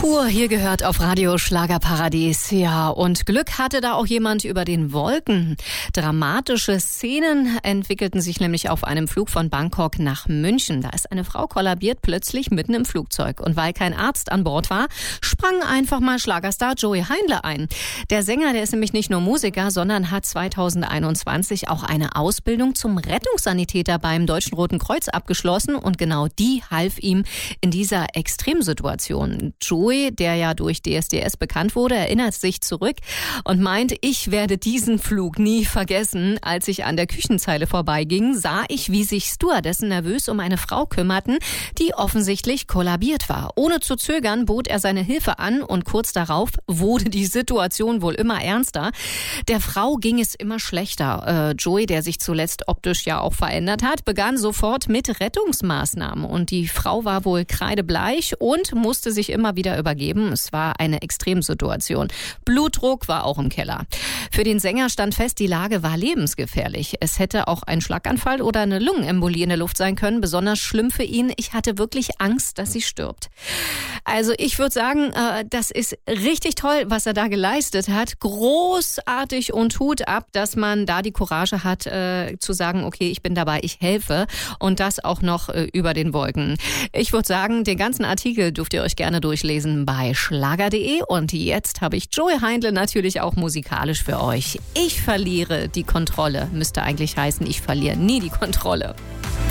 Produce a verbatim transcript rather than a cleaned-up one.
Pur hier gehört auf Radio Schlagerparadies. Ja, und Glück hatte da auch jemand über den Wolken. Dramatische Szenen entwickelten sich nämlich auf einem Flug von Bangkok nach München. Da ist eine Frau kollabiert plötzlich mitten im Flugzeug. Und weil kein Arzt an Bord war, sprang einfach mal Schlagerstar Joey Heindle ein. Der Sänger, der ist nämlich nicht nur Musiker, sondern hat zweitausendeinundzwanzig auch eine Ausbildung zum Rettungssanitäter beim Deutschen Roten Kreuz abgeschlossen. Und genau die half ihm in dieser Extremsituation. Joey, der ja durch D S D S bekannt wurde, erinnert sich zurück und meint, ich werde diesen Flug nie vergessen. Als ich an der Küchenzeile vorbeiging, sah ich, wie sich Stewardessen nervös um eine Frau kümmerten, die offensichtlich kollabiert war. Ohne zu zögern bot er seine Hilfe an und kurz darauf wurde die Situation wohl immer ernster. Der Frau ging es immer schlechter. Äh, Joey, der sich zuletzt optisch ja auch verändert hat, begann sofort mit Rettungsmaßnahmen und die Frau war wohl kreidebleich und musste sich immer wieder übergeben. Es war eine Extremsituation. Blutdruck war auch im Keller. Für den Sänger stand fest, die Lage war lebensgefährlich. Es hätte auch ein Schlaganfall oder eine Lungenembolie in der Luft sein können. Besonders schlimm für ihn. Ich hatte wirklich Angst, dass sie stirbt. Also ich würde sagen, das ist richtig toll, was er da geleistet hat. Großartig und Hut ab, dass man da die Courage hat, zu sagen, okay, ich bin dabei, ich helfe. Und das auch noch über den Wolken. Ich würde sagen, den ganzen Artikel dürft ihr euch gerne durchlesen bei schlager punkt de und jetzt habe ich Joey Heindle natürlich auch musikalisch für euch. Ich verliere die Kontrolle. Müsste eigentlich heißen, ich verliere nie die Kontrolle.